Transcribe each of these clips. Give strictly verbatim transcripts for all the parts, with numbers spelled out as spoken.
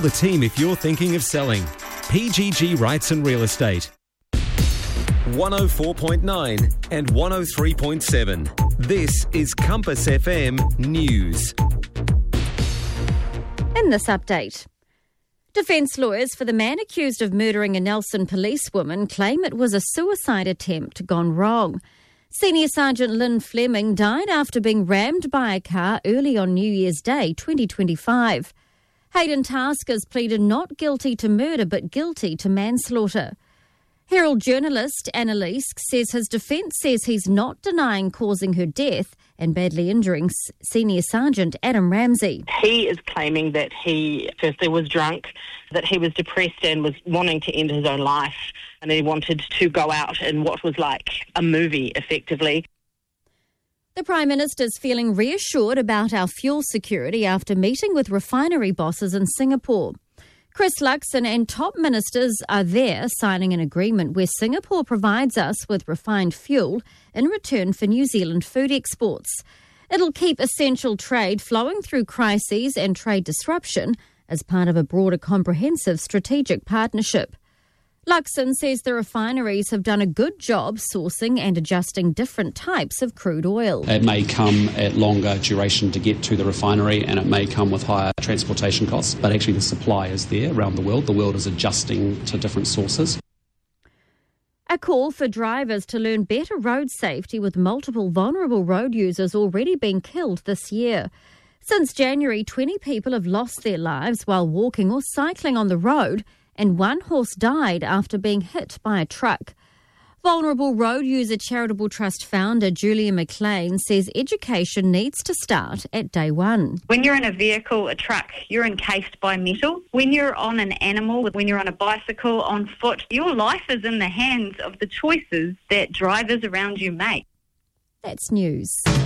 the team if you're thinking of selling. P G G Rights and Real Estate. one oh four point nine and one oh three point seven. This is Compass F M News. In this update, defence lawyers for the man accused of murdering a Nelson policewoman claim it was a suicide attempt gone wrong. Senior Sergeant Lynn Fleming died after being rammed by a car early on New Year's Day twenty twenty-five. Hayden Taskers pleaded not guilty to murder but guilty to manslaughter. Herald journalist Annalise says his defence says he's not denying causing her death and badly injuring Senior Sergeant Adam Ramsey. He is claiming that he firstly was drunk, that he was depressed and was wanting to end his own life, and he wanted to go out in what was like a movie, effectively. The Prime Minister's feeling reassured about our fuel security after meeting with refinery bosses in Singapore. Chris Luxon and top ministers are there signing an agreement where Singapore provides us with refined fuel in return for New Zealand food exports. It'll keep essential trade flowing through crises and trade disruption as part of a broader comprehensive strategic partnership. Luxon says the refineries have done a good job sourcing and adjusting different types of crude oil. It may come at longer duration to get to the refinery, and it may come with higher transportation costs, but actually the supply is there around the world. The world is adjusting to different sources. A call for drivers to learn better road safety, with multiple vulnerable road users already being killed this year. Since January, twenty people have lost their lives while walking or cycling on the road, and one horse died after being hit by a truck. Vulnerable Road User Charitable Trust founder Julia McLean says education needs to start at day one. When you're in a vehicle, a truck, you're encased by metal. When you're on an animal, when you're on a bicycle, on foot, your life is in the hands of the choices that drivers around you make. That's news.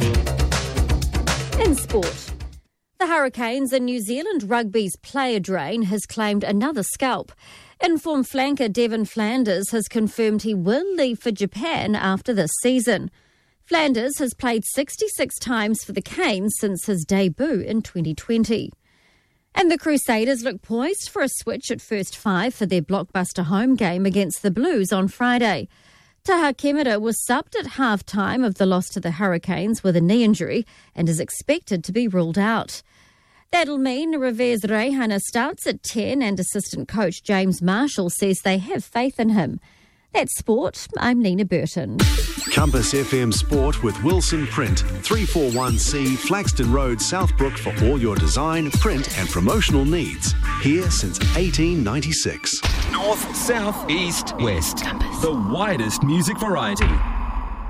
In sport, the Hurricanes and New Zealand Rugby's player drain has claimed another scalp. Informed flanker Devon Flanders has confirmed he will leave for Japan after this season. Flanders has played sixty-six times for the Canes since his debut in twenty twenty. And the Crusaders look poised for a switch at first five for their blockbuster home game against the Blues on Friday. Taha Kemura was subbed at half-time of the loss to the Hurricanes with a knee injury and is expected to be ruled out. That'll mean Revers Reihana starts at ten, and assistant coach James Marshall says they have faith in him. That's sport. I'm Nina Burton. Compass F M Sport with Wilson Print, three forty-one C Flaxton Road, Southbrook, for all your design, print and promotional needs. Here since eighteen ninety-six. North, south, east, west. Compass. The widest music variety.